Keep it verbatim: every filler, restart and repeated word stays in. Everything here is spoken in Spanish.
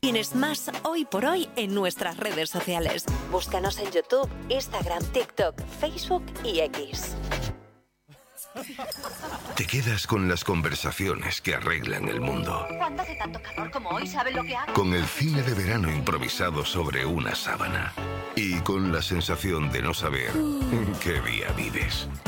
Tienes más Hoy por Hoy en nuestras redes sociales. Búscanos en YouTube, Instagram, TikTok, Facebook y X. Te quedas con las conversaciones que arreglan el mundo. Cuando hace tanto calor como hoy, ¿saben lo que hago? Con el cine de verano improvisado sobre una sábana. Y con la sensación de no saber en qué día vives.